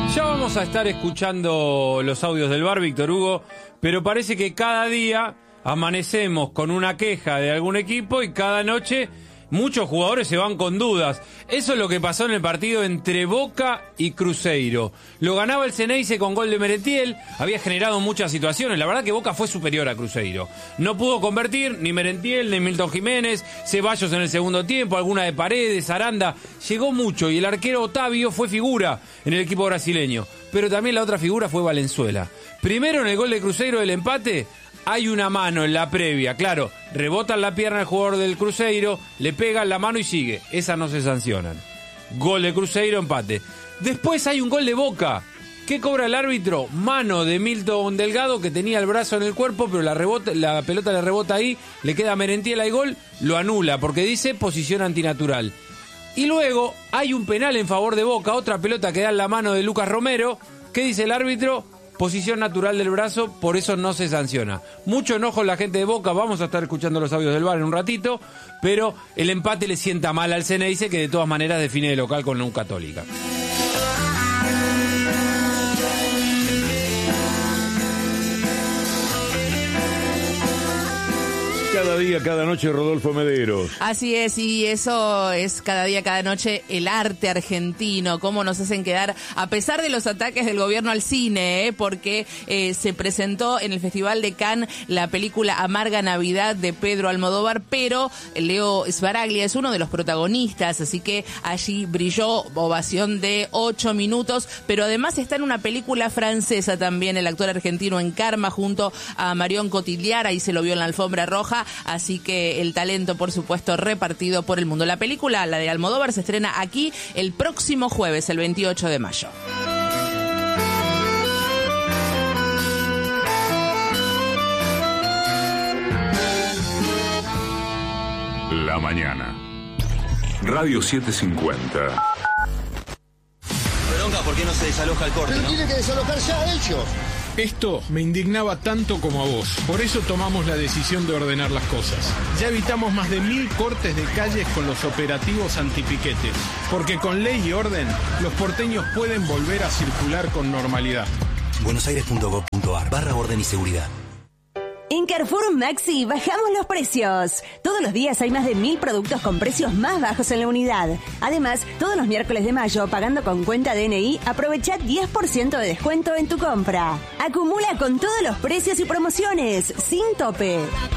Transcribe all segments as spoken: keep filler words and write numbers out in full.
Ya vamos a estar escuchando los audios del bar, Víctor Hugo, pero parece que cada día amanecemos con una queja de algún equipo y cada noche muchos jugadores se van con dudas. Eso es lo que pasó en el partido entre Boca y Cruzeiro. Lo ganaba el Ceneice con gol de Merentiel, había generado muchas situaciones. La verdad que Boca fue superior a Cruzeiro. No pudo convertir ni Merentiel, ni Milton Jiménez, Ceballos en el segundo tiempo, alguna de Paredes, Aranda. Llegó mucho y el arquero Otavio fue figura en el equipo brasileño. Pero también la otra figura fue Valenzuela. Primero en el gol de Cruzeiro del empate, hay una mano en la previa, claro, rebota en la pierna el jugador del Cruzeiro, le pega en la mano y sigue, esas no se sancionan. Gol de Cruzeiro, empate. Después hay un gol de Boca. ¿Qué cobra el árbitro? Mano de Milton Delgado, que tenía el brazo en el cuerpo, pero la, rebota, la pelota le rebota ahí, le queda a Merentiel y gol, lo anula, porque dice posición antinatural. Y luego hay un penal en favor de Boca, otra pelota que da en la mano de Lucas Romero. ¿Qué dice el árbitro? Posición natural del brazo, por eso no se sanciona. Mucho enojo en la gente de Boca, vamos a estar escuchando los audios del bar en un ratito, pero el empate le sienta mal al Ceneice, que de todas maneras define de local con la U Católica. Cada día, cada noche, Rodolfo Mederos. Así es, y eso es cada día, cada noche, el arte argentino, cómo nos hacen quedar, a pesar de los ataques del gobierno al cine, ¿eh? porque eh, se presentó en el Festival de Cannes la película Amarga Navidad de Pedro Almodóvar, pero Leo Sbaraglia es uno de los protagonistas, así que allí brilló, ovación de ocho minutos, pero además está en una película francesa también, el actor argentino en Karma, junto a Marion Cotillard, ahí se lo vio en la alfombra roja. Así que el talento, por supuesto, repartido por el mundo. La película, la de Almodóvar, se estrena aquí el próximo jueves, el veintiocho de mayo. La mañana. Radio setecientos cincuenta. Bronca, ¿por qué no se desaloja el corte, Pero no? tiene que desalojar ya a ellos. Esto me indignaba tanto como a vos. Por eso tomamos la decisión de ordenar las cosas. Ya evitamos más de mil cortes de calles con los operativos antipiquete. Porque con ley y orden, los porteños pueden volver a circular con normalidad. buenosaires punto gov punto ar barra orden y seguridad. En Carrefour Maxi bajamos los precios. Todos los días hay más de mil productos con precios más bajos en la unidad. Además, todos los miércoles de mayo, pagando con cuenta D N I, aprovecha diez por ciento de descuento en tu compra. Acumula con todos los precios y promociones, sin tope.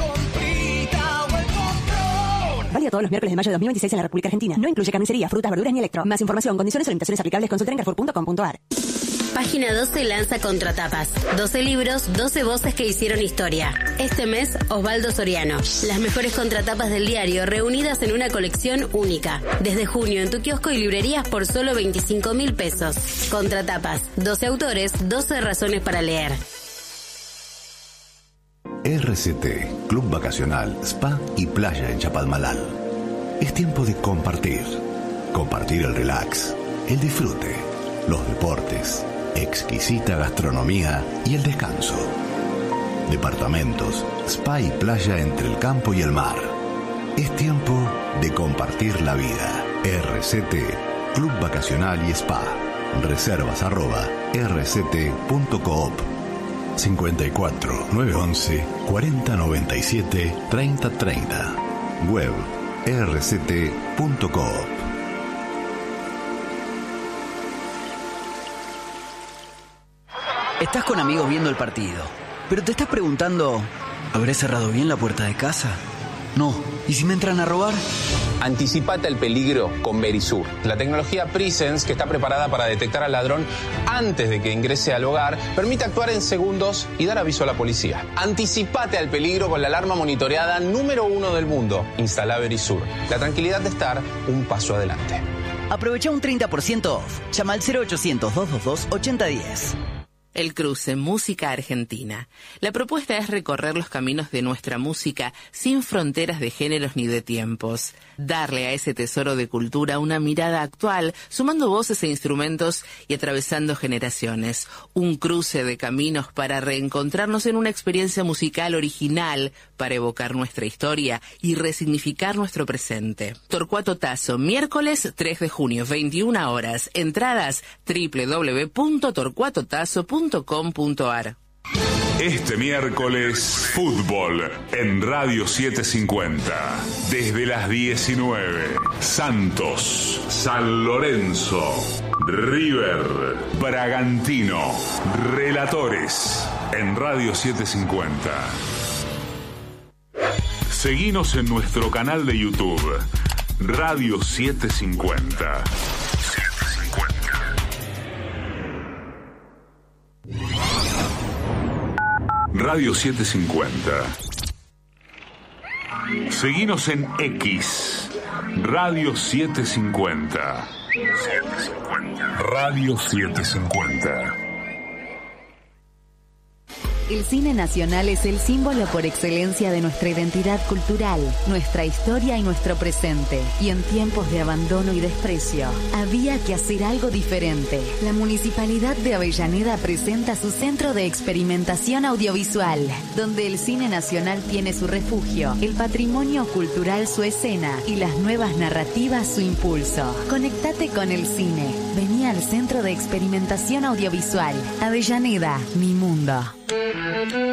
Válido todos los miércoles de mayo de dos mil veintiséis en la República Argentina. No incluye carnicería, frutas, verduras ni electro. Más información, condiciones y limitaciones aplicables, consulta en carrefour punto com punto ar. Página doce lanza Contratapas. doce libros, doce voces que hicieron historia. Este mes, Osvaldo Soriano. Las mejores contratapas del diario reunidas en una colección única. Desde junio en tu kiosco y librerías por solo veinticinco mil pesos. Contratapas. doce autores, doce razones para leer. R C T, Club Vacacional, Spa y Playa en Chapalmalal. Es tiempo de compartir. Compartir el relax, el disfrute, los deportes, exquisita gastronomía y el descanso. Departamentos, spa y playa entre el campo y el mar. Es tiempo de compartir la vida. R C T, Club Vacacional y Spa. Reservas arroba r c t punto coop. cincuenta y cuatro, nueve once, cuarenta noventa y siete, treinta treinta. Web r c t punto coop. Estás con amigos viendo el partido, pero te estás preguntando, ¿habré cerrado bien la puerta de casa? No. ¿Y si me entran a robar? Anticipate al peligro con Verisur. La tecnología Presence, que está preparada para detectar al ladrón antes de que ingrese al hogar, permite actuar en segundos y dar aviso a la policía. Anticipate al peligro con la alarma monitoreada número uno del mundo. Instala Verisur. La tranquilidad de estar un paso adelante. Aprovecha un treinta por ciento off. Llama al cero ochocientos, doscientos veintidós, ochenta diez. El Cruce, música argentina. La propuesta es recorrer los caminos de nuestra música sin fronteras de géneros ni de tiempos. Darle a ese tesoro de cultura una mirada actual, sumando voces e instrumentos y atravesando generaciones. Un cruce de caminos para reencontrarnos en una experiencia musical original, para evocar nuestra historia y resignificar nuestro presente. Torcuato Tazo, miércoles tres de junio, veintiuna horas. Entradas doble u doble u doble u punto torcuato tazo punto com punto a r. Este miércoles, fútbol en Radio setecientos cincuenta. Desde las diecinueve, Santos, San Lorenzo, River, Bragantino, Relatores en Radio setecientos cincuenta. Seguinos en nuestro canal de YouTube, Radio setecientos cincuenta. Radio setecientos cincuenta. Seguinos en X, Radio setecientos cincuenta. Radio setecientos cincuenta. El cine nacional es el símbolo por excelencia de nuestra identidad cultural, nuestra historia y nuestro presente. Y en tiempos de abandono y desprecio, había que hacer algo diferente. La Municipalidad de Avellaneda presenta su Centro de Experimentación Audiovisual, donde el cine nacional tiene su refugio, el patrimonio cultural su escena y las nuevas narrativas su impulso. Conectate con el cine. Vení al Centro de Experimentación Audiovisual. Avellaneda, mi mundo.